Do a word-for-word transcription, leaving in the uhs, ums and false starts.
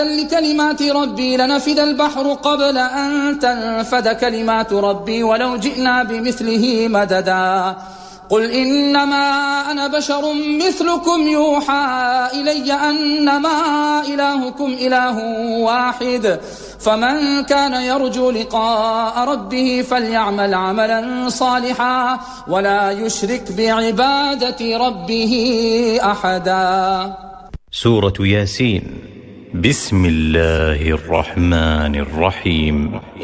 لكلمات ربي لنفد البحر قبل أن تنفد كلمات ربي ولو جئنا بمثله مددا قل إنما أنا بشر مثلكم يوحى إلي أنما إلهكم إله واحد فمن كان يرجو لقاء ربه فليعمل عملا صالحا ولا يشرك بعبادة ربه أحدا. سورة ياسين. بسم الله الرحمن الرحيم.